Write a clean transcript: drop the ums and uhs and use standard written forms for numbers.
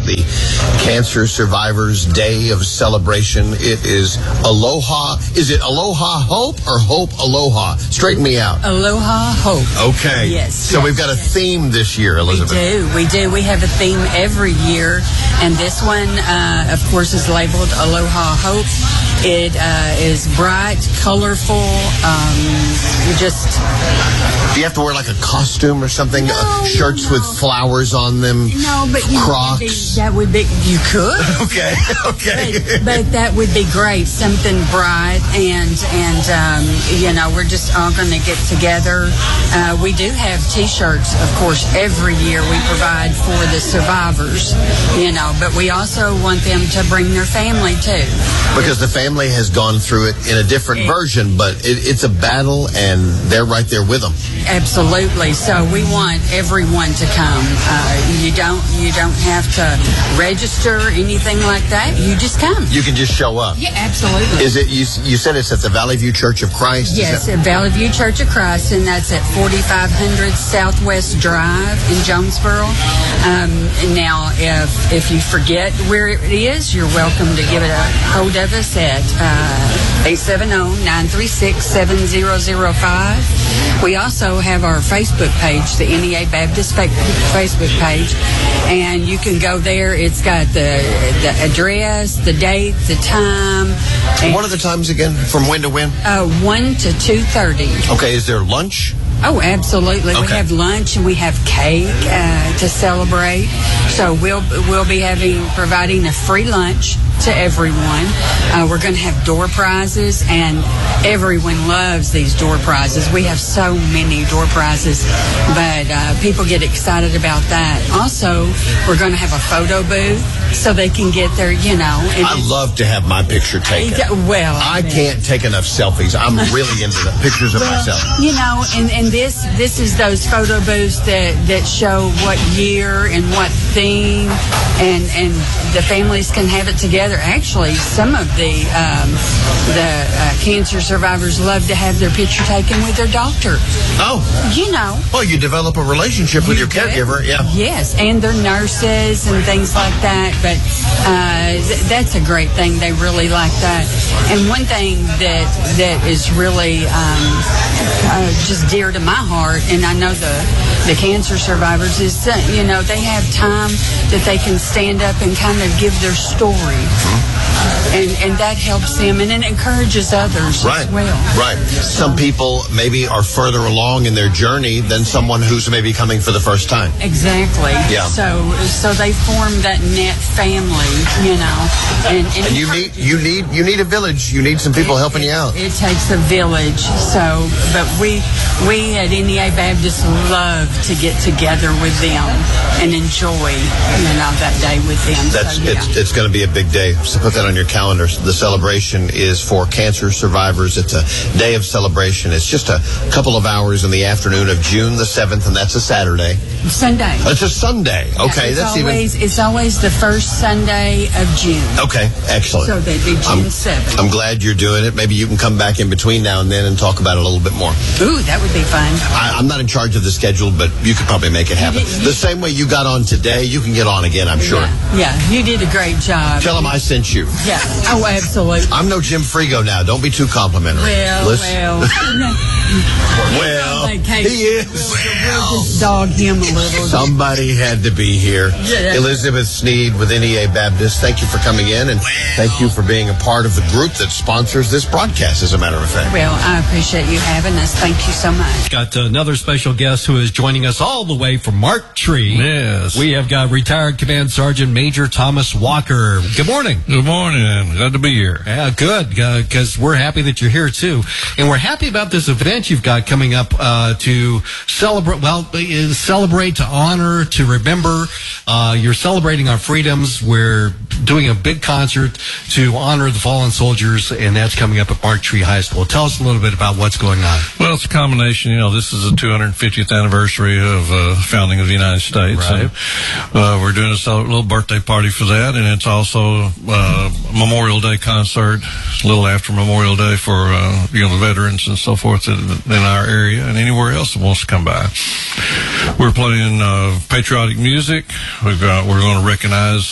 the Cancer Survivors Day of Celebration. It is Aloha. Is it Aloha Hope or Hope Aloha? Straighten me out. Aloha Hope. Okay. Yes. So we've got a theme this year, Elizabeth. We do. We have a theme every year, and this one, of course, is labeled Aloha Hope. It is bright, colorful, Do you have to wear like a costume or something? No, shirts with flowers on them? No, but Crocs? that would be, you could. Okay. But that would be great. Something bright, and we're just all going to get together. We do have T-shirts, of course, every year we provide for the survivors, but we also want them to bring their family too. Because the family has gone through it in a different version, but it's a battle, and they're right there with them. Absolutely. So we want everyone to come. You don't have to register, anything like that. You just come. You can just show up. Yeah, absolutely. Is it? You said it's at the Valley View Church of Christ? Yes, at Valley View Church of Christ, and that's at 4500 Southwest Drive in Jonesboro. Now, if you forget where it is, you're welcome to give it a hold of us at 870-936-7005. We also have our Facebook page, the NEA Baptist Facebook page, and you can go there. It's got the address, the date, the time. What are the times again? From when to when? 1 to 2:30. Okay, is there lunch? Oh, absolutely. Okay. We have lunch and we have cake to celebrate. So we'll be providing a free lunch to everyone. We're going to have door prizes, and everyone loves these door prizes. We have so many door prizes, but people get excited about that. Also, we're going to have a photo booth so they can get their, I love to have my picture taken. Well, I can't take enough selfies. I'm really into the pictures of myself. And this is those photo booths that show what year and what theme, and the families can have it together. Actually, some of the cancer survivors love to have their picture taken with their doctor. Oh. Well, you develop a relationship with your caregiver, yeah. Yes, and their nurses and things like that. But that's a great thing. They really like that. And one thing that is really just dear to my heart, and I know the cancer survivors, is they have time that they can stand up and kind of give their story. And that helps them, and it encourages others as well. Right. Some people maybe are further along in their journey than someone who's maybe coming for the first time. Exactly. Yeah. So they form that net family, And you need a village. You need some people helping you out. It takes a village. So, but we at NEA Baptist love to get together with them and enjoy, that day with them. It's going to be a big day. So put that on your calendar. The celebration is for cancer survivors. It's a day of celebration. It's just a couple of hours in the afternoon of June the 7th, and that's a Saturday. Sunday. It's a Sunday. Okay, it's always the first Sunday of June. Okay, excellent. So that'd be June 7th. I'm glad you're doing it. Maybe you can come back in between now and then and talk about it a little bit more. Ooh, that would be fun. I'm not in charge of the schedule, but you could probably make it happen. The same way you got on today, you can get on again, I'm sure. Yeah, you did a great job. Tell them I sent you. Yeah. Oh, absolutely. I'm no Jim Frigo now. Don't be too complimentary. Well. Well, he is. We'll just dog him a little. Somebody had to be here. Yeah. Elizabeth Sneed with NEA Baptist, thank you for coming in, and thank you for being a part of the group that sponsors this broadcast, as a matter of fact. Well, I appreciate you having us. Thank you so much. Got another special guest who is joining us all the way from Mark Tree. Yes. We have got retired Command Sergeant Major Thomas Walker. Good morning. Good morning. Glad to be here. Yeah, good, because we're happy that you're here, too. And we're happy about this event you've got coming up to celebrate, to honor, to remember. You're celebrating our freedoms. We're doing a big concert to honor the fallen soldiers, and that's coming up at Mark Tree High School. Tell us a little bit about what's going on. Well, it's a combination. This is the 250th anniversary of founding of the United States. Right. And, we're doing a little birthday party for that, and it's also a Memorial Day concert, a little after Memorial Day for the veterans and so forth in our area and anywhere else that wants to come by. We're playing patriotic music. We're going to recognize